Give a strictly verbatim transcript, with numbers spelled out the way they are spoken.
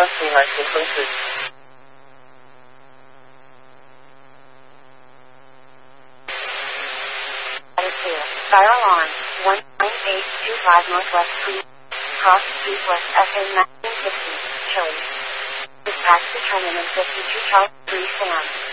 发出来平衡时。 Fire alarm, one nine eight two five Northwest Street, Cross Street West F A nineteen fifty, Chile. Dispatch to Terminal fifty-two Charles three Sam.